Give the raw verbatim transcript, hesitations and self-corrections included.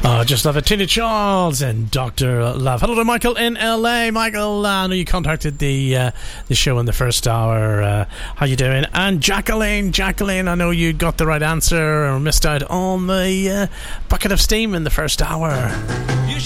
Oh, just love it. Tina Charles and Doctor Love. Hello to Michael in L A. Michael, uh, I know you contacted the uh, the show in the first hour. Uh, how you doing? And Jacqueline, Jacqueline, I know you got the right answer or missed out on the uh, bucket of steam in the first hour.